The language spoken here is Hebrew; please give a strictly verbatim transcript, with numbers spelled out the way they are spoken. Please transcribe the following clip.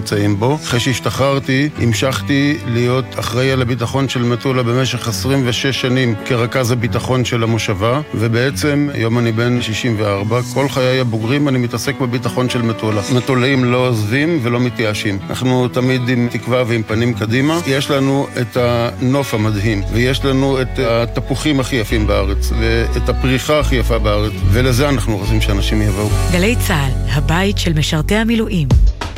נמצאים בו. אחרי שהשתחררתי, המשכתי להיות אחראי על הביטחון של מטולה במשך עשרים ושש שנים כרכז הביטחון של המושבה, ובעצם היום אני בן שישים וארבע, כל חיי הבוגרים אני מתעסק בביטחון של מטולה. מטולאים לא עוזבים ולא מתייאשים. אנחנו תמיד עם תקווה ועם פנים קדימה. יש לנו את הנוף המדהים, ויש לנו את התפוחים הכי יפים בארץ, ואת הפריחה הכי יפה בארץ, ולזה אנחנו רוצים שאנשים יבואו. גלי צהל, הבית של משרתי המילואים.